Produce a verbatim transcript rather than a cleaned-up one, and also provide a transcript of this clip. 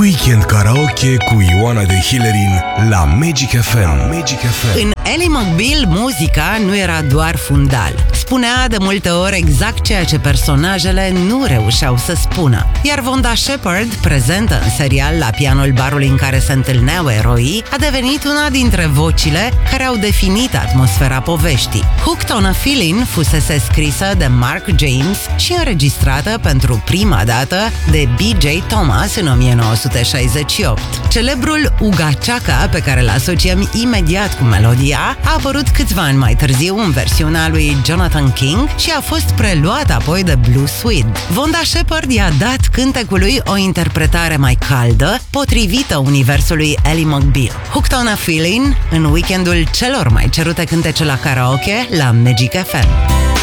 Weekend Karaoke cu Ioana de Hillerin la Magic F M. Magic F M. În Ally McBeal, muzica nu era doar fundal. Spunea de multe ori exact ceea ce personajele nu reușeau să spună. Iar Vonda Shepard, prezentă în serial la pianul barului în care se întâlneau eroii, a devenit una dintre vocile care au definit atmosfera poveștii. Hooked on a Feeling fusese scrisă de Mark James și înregistrată pentru prima dată de B J Thomas în o mie nouă sute șaizeci și opt. Celebrul Uga Chaka, pe care îl asociem imediat cu melodia, a apărut câțiva ani mai târziu în versiunea lui Jonathan King și a fost preluat apoi de Blue Swede. Vonda Shepard i-a dat cântecului o interpretare mai caldă, potrivită universului Ally McBeal. Hooked on a Feeling, în weekendul celor mai cerute cântece la karaoke la Magic F M.